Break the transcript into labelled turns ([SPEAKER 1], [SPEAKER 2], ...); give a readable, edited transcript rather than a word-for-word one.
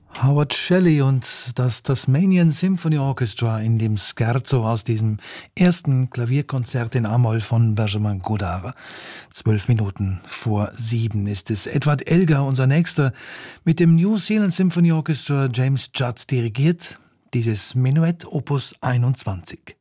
[SPEAKER 1] Howard Shelley und das Tasmanian Symphony Orchestra in dem Scherzo aus diesem ersten Klavierkonzert in A-Moll von Benjamin Godard. 7:12 ist es. Edward Elgar, unser Nächster, mit dem New Zealand Symphony Orchestra James Judd dirigiert dieses Menuett Opus 21.